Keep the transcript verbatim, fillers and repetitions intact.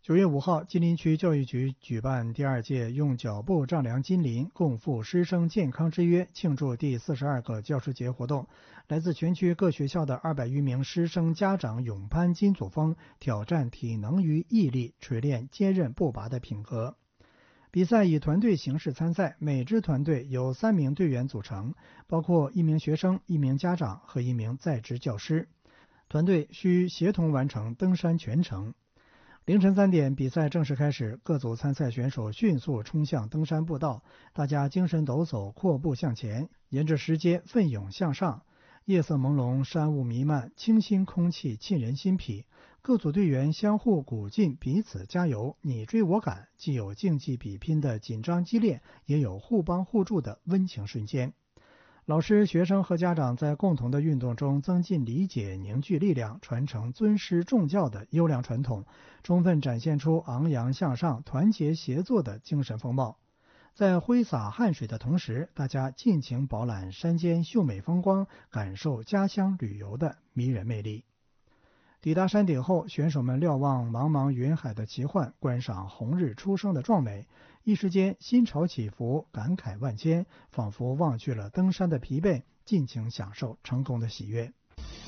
九月五号，吉林区教育局举办第二届用脚步丈量金林，共赴师生健康之约庆祝第四十二个教师节活动。来自全区各学校的二百余名师生家长勇攀金祖峰，挑战体能与毅力，锤炼坚韧不拔的品格。比赛以团队形式参赛，每支团队由三名队员组成，包括一名学生、一名家长和一名在职教师。团队需协同完成登山全程。凌晨三点，比赛正式开始，各组参赛选手迅速冲向登山步道，大家精神抖擞，阔步向前，沿着石阶奋勇向上。夜色朦胧，山雾弥漫，清新空气沁人心脾。各组队员相互鼓劲，彼此加油，你追我赶，既有竞技比拼的紧张激烈，也有互帮互助的温情瞬间。老师、学生和家长在共同的运动中增进理解、凝聚力量，传承尊师重教的优良传统，充分展现出昂扬向上、团结协作的精神风貌。在挥洒汗水的同时，大家尽情饱览山间秀美风光，感受家乡旅游的迷人魅力。抵达山顶后，选手们瞭望茫茫云海的奇幻，观赏红日初升的壮美，一时间心潮起伏，感慨万千，仿佛忘却了登山的疲惫，尽情享受成功的喜悦。